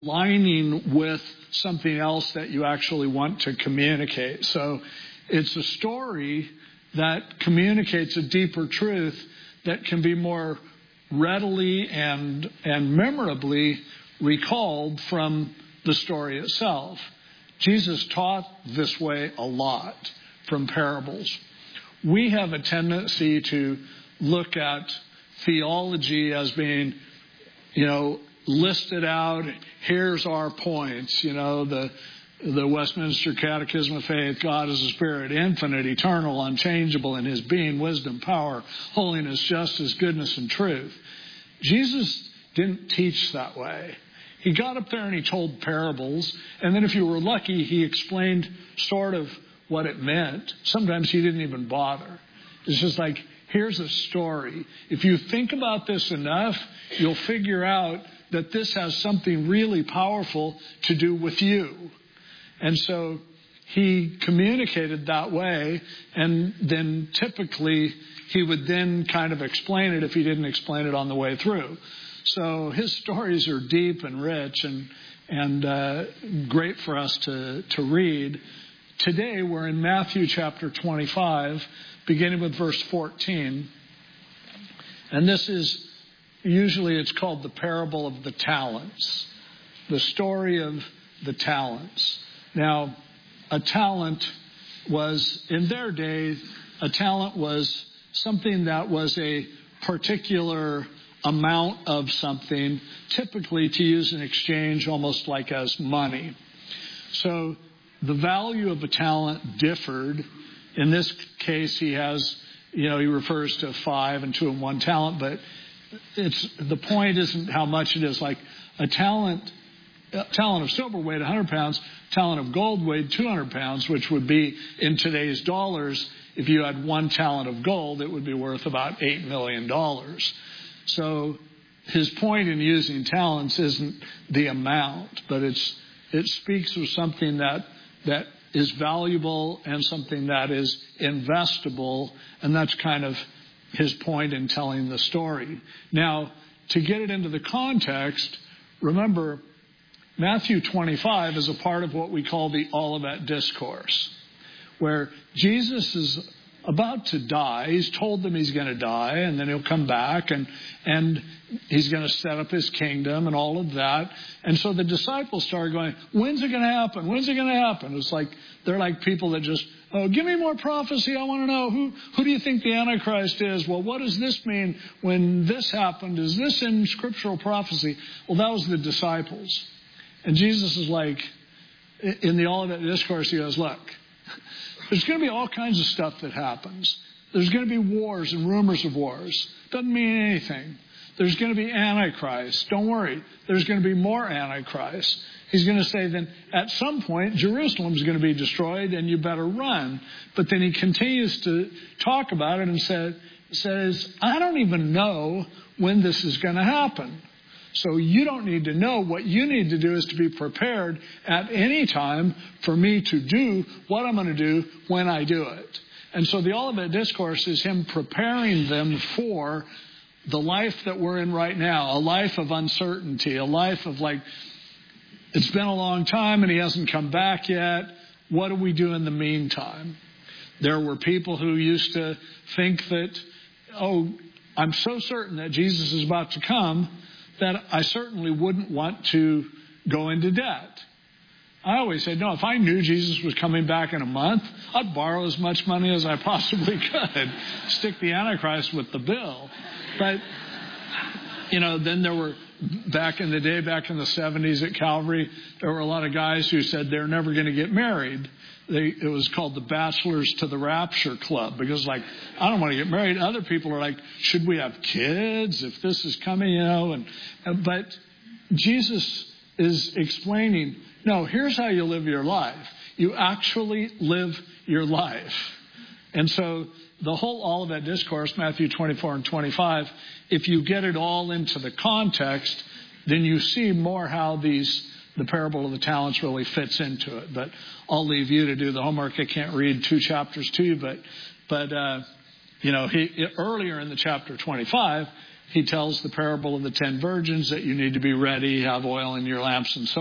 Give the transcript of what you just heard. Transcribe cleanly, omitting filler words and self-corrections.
aligning with something else that you actually want to communicate. So it's a story that communicates a deeper truth that can be more readily and memorably recalled from the story itself. Jesus taught this way a lot from parables. We have a tendency to look at theology as being, listed out. Here's our points. The Westminster Catechism of Faith, God is a spirit, infinite, eternal, unchangeable in his being, wisdom, power, holiness, justice, goodness, and truth. Jesus didn't teach that way. He got up there and he told parables, and then if you were lucky, he explained sort of what it meant. Sometimes he didn't even bother. It's just like, here's a story. If you think about this enough, you'll figure out that this has something really powerful to do with you. And so he communicated that way, and then typically he would then kind of explain it if he didn't explain it on the way through. So his stories are deep and rich and great for us to read. Today we're in Matthew chapter 25, beginning with verse 14. And this is, usually it's called the parable of the talents, the story of the talents. Now, a talent was, in their day, a talent was something that was a particular amount of something, typically to use in exchange almost like as money. So the value of a talent differed. In this case, he has, he refers to 5 and 2 and 1 talent, but the point isn't how much it is. Like a talent of silver weighed 100 pounds, talent of gold weighed 200 pounds, which would be, in today's dollars, if you had 1 talent of gold, it would be worth about $8 million. So his point in using talents isn't the amount, but it speaks of something that is valuable and something that is investable, and that's kind of his point in telling the story. Now, to get it into the context, remember, Matthew 25 is a part of what we call the Olivet Discourse, where Jesus is about to die. He's told them he's going to die, and then he'll come back, and he's going to set up his kingdom and all of that. And so the disciples started going, when's it going to happen? When's it going to happen? It's like, they're like people that just, give me more prophecy. I want to know, who do you think the Antichrist is? Well, what does this mean when this happened? Is this in scriptural prophecy? Well, that was the disciples. And Jesus is like, in the Olivet Discourse, he goes, look, there's going to be all kinds of stuff that happens. There's going to be wars and rumors of wars. Doesn't mean anything. There's going to be Antichrist. Don't worry. There's going to be more Antichrist. He's going to say then at some point Jerusalem's going to be destroyed and you better run. But then he continues to talk about it and says, I don't even know when this is going to happen. So you don't need to know. What you need to do is to be prepared at any time for me to do what I'm going to do when I do it. And so the Olivet Discourse is him preparing them for the life that we're in right now, a life of uncertainty, a life of like, it's been a long time and he hasn't come back yet. What do we do in the meantime? There were people who used to think that, I'm so certain that Jesus is about to come that I certainly wouldn't want to go into debt. I always said, no, if I knew Jesus was coming back in a month, I'd borrow as much money as I possibly could, stick the Antichrist with the bill. But, then there were, back in the day, back in the 70s at Calvary, there were a lot of guys who said they're never going to get married. It was called the Bachelors to the Rapture Club, because I don't want to get married. Other people are like, should we have kids if this is coming, but Jesus is explaining, no, here's how you live your life. You actually live your life. And so the whole Olivet Discourse, Matthew 24 and 25, if you get it all into the context, then you see more how the parable of the talents really fits into it. But I'll leave you to do the homework. I can't read 2 chapters to you, but earlier in the chapter 25, He tells the parable of the 10 virgins that you need to be ready, have oil in your lamps, and so